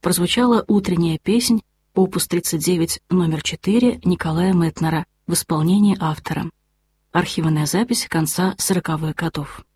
прозвучала утренняя песнь, опус 39, номер 4 Николая Мэтнера в исполнении автора. Архивная запись конца 40-х годов.